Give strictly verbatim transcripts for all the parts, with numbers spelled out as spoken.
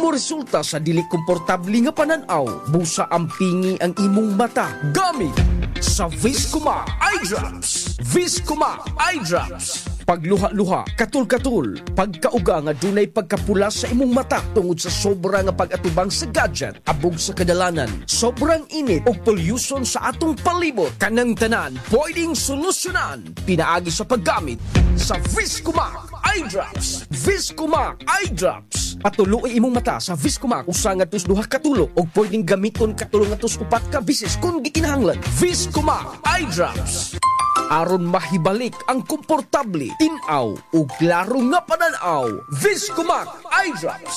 Amo resulta sa dili komportable nga pananaw, busa ang pingi ang imong mata. Gamit sa Viscoma Eye Drops. Viscoma Eye Drops. Pagluha-luha, katul-katul, pagkauga nga dunay pagkapula sa imong mata tungod sa sobra nga pag-atubang sa gadget, abog sa kadalanan, sobrang init o pollution sa atong palibot. Kanang tanan, pwedeng solusyonan pinaagi sa paggamit sa Viscoma Eye Drops. Viscoma Eye Drops. Patuloy imong mata sa Viscoma usa nga tus duha ka tulo o pwedeng gamiton katulong nga tus upat ka bisis kung gikinahanglan. Viscoma Eye Drops. Aron mahibalik ang komportable, tinaw ug klaro nga pananaw. Viscoma Eye Drops.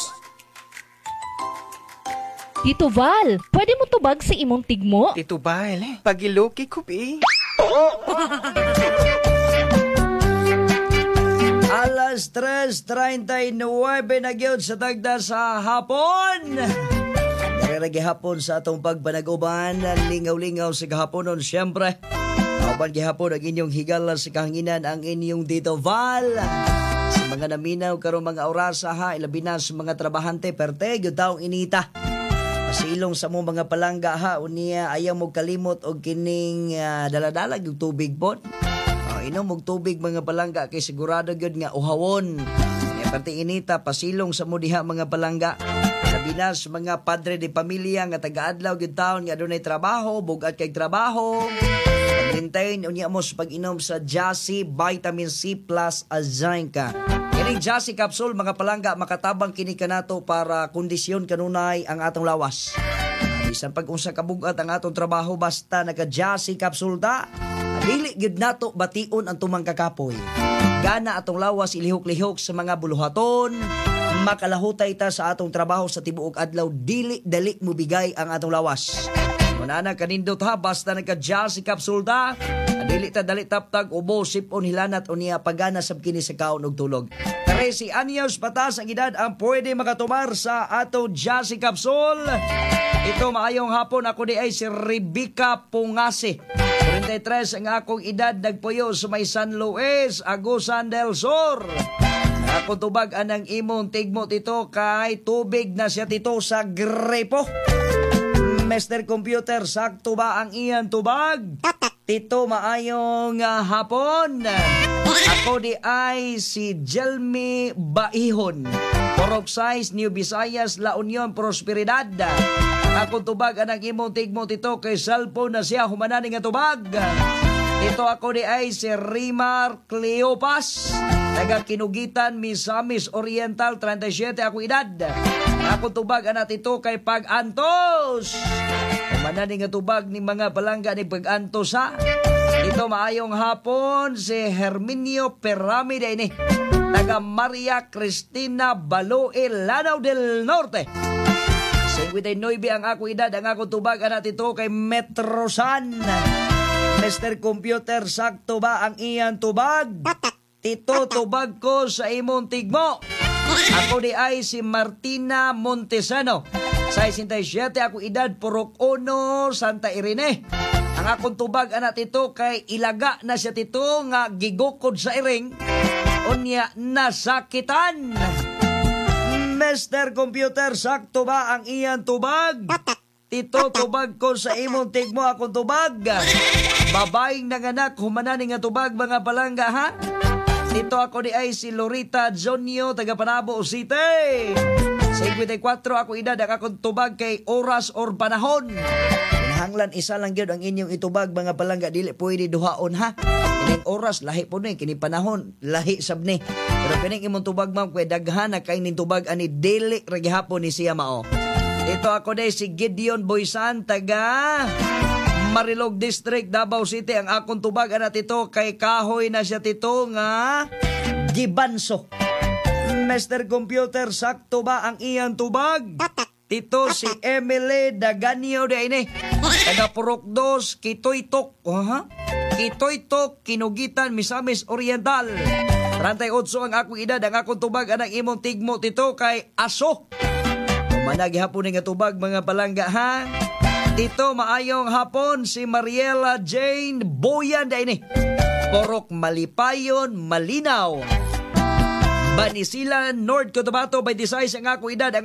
Tito Val, pwede mo tubag sa imong tigmo? Tito Val, eh, pagiloki ko bi. Alas tres treinta y nueve na gyud sa tagda sa hapon. Nararagi hapon sa atong pagpanag-uban, lingaw-lingaw sa kahaponon, siyempre. Kauban gihapon ang inyong higala sa kahanginan ang inyong Tito Val. Sa mga naminaw karong mga orasa ha, ilabi na sa mga trabahante, perte, gyud taong inita. Pasilong sa mo mga palangga ha, unia ayaw mo kalimot og kining uh, daladalag yung tubig po. Uh, inom og tubig mga palangga kay sigurado gyud nga uhawon. Kaya pati inita, pasilong sa mo diha mga palangga. Labi na sa mga padre de pamilya nga taga-adlaw gyud taon nga adunay trabaho, bugat kay trabaho. Hintayin unya mo sa pag-inom sa Jassy Vitamin C Plus Azinca. Kining Jassy capsule mga palangga makatabang kini kanato para kondisyon kanunay ang atong lawas. Bisan pag unsa kabugat ang atong trabaho basta naka Jassy capsule ta, dili gyud nato bation ang tumang kakapoy. Gana atong lawas ilihok-lihok sa mga buluhaton, makalahutay ta sa atong trabaho sa tibuok adlaw, dili dali mo bigay ang atong lawas. Manana kanindot ha, basta nagka-Jassy capsule ta, dili ta dali taptag ubo sipon hilanat o niya pagana sab kini sa kaon og tulog. trese anyos patas ang edad ang pwede makatumar sa ato Jassy capsule. Ito maayong hapon, ako di ay si Rebecca Pungasi. forty-three ang akong edad, nagpuyo sa may San Luis, Agusan del Sur. Ako tubag anang imong tigmo tito kay tubig na siya tito sa grepo. mister Computer, sakto ba ang iyan tubag? Tito, maayong uh, hapon. Ako di ay si Jelmy Baihon. Porok Size, New Visayas, La Union, Prosperidad. Ako tubag anang imong tigmo tito kay cellphone na siya humanani nga tubag. Ito ako di ay si Rimar Cleopas. Taga Kinugitan, Misamis Oriental, thirty-seven ako edad. Ako tubag anak ito kay Pag-Antos. Manani nga tubag ni mga palangga ni Pag-Antos ha. Ito maayong hapon si Herminio Piramide ini. Taga Maria Cristina Baloe, Lanao del Norte. fifty-nine ang ako edad, ang ako tubag anak ito kay Metrosan. mister Computer, sakto ba ang iyan tubag? Tito, tubag ko sa imong tigmo. Ako di ay si Martina Montesano. sixty-seven ako edad, Purok Uno, Santa Irene. Ang akong tubag anak tito kay ilaga na siya tito nga gigukod sa iring. Unya nasakitan. mister Computer, sakto ba ang iyan tubag? Tito, tubag ko sa imong tigmo akong tubag. Babaeng nanganak, humanani nga tubag mga palangga ha. Dito ako di ay si Lorita Jonio, taga Panabo City. fifty-four ako edad, ang akong tubag kay Oras or Panahon. Kinahanglan isa lang gyud ang inyong itubag mga palangga, dili pwede duhaon ha. Kining oras lahi po ni, kining panahon lahi sab ni. Pero kining imong tubag ma'am kay daghan na kay ning tubag ani dili ra gihapon ni siya mao. Ito ako di si Gideon Boysan, taga Marilog District, Davao City. Ang akong tubag anak ito kay Kahoy na siya tito nga Gibanso. mister Computer, sakto ba ang iyang tubag? Tito si Emily Daganio de ini. Taga Purok dos, Kitoytok. Uh-huh. Kitoytok, Kinugitan, Misamis Oriental. thirty-eight ang akong edad, ang akong tubag anang imong tigmo tito kay Aso. Managi hapon nga tubag mga palangga ha. Dito maayong hapon si Mariela Jane Boyan da ini. Porok Malipayon, Malinaw. Banisilan, North Cotabato, twenty-six ang ako edad.